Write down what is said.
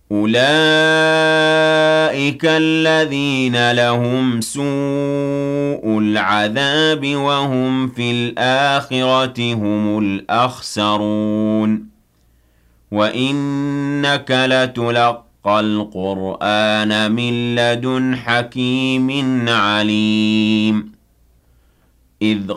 أُولَٰئِكَ الَّذِينَ لَهُمْ سُوءُ الْعَذَابِ وَهُمْ فِي الْآخِرَةِ هُمُ الْأَخْسَرُونَ وَإِنَّكَ لَتُلَقَّى الْقُرْآنَ مِن لَّدُنْ حَكِيمٍ عَلِيمٍ